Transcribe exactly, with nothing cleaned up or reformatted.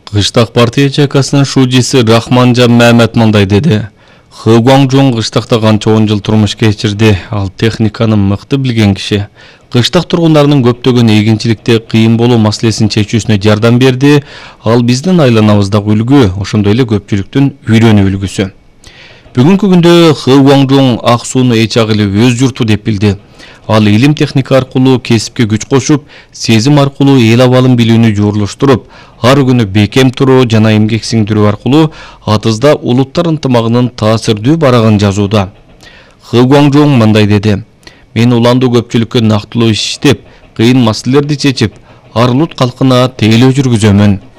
Кыштак партия чайкасынын шуудиси Рахманжан Мамед мындай деди. Хы Гуаңжоң кыштакта канча он жыл турмуш кечирди. Ал техниканы мыкты билген киши. Кыштак тургундарынын көптөгөн эгинчиликте кыйын болуу маселесин чечүүсүнө жардам берди. Ал биздин айланабыздагы үлгү, ошондой эле көпчүлүктүн үйрөнүү үлгүсү. Бүгүнкү күндө Хы Гуаңжоң ак сууну эч ак эле өз журту деп билди. Ал илим техника аркылуу кесипке күч кошуп, сезим аркылуу эл абалын билүүнү жуурлуштуруп, ар күнү бекем туруу жана эмгек сиңдирүү аркылуу атызда улуттар ынтымагынын таасирдүү барагын жазууда. Хы Гуаңжоң мындай деди: "Мен уландуу көпчүлүккө нактылуу иш иштеп, кыйын маселелерди чечип, ар улут калкына тейлөө жүргүзөмүн.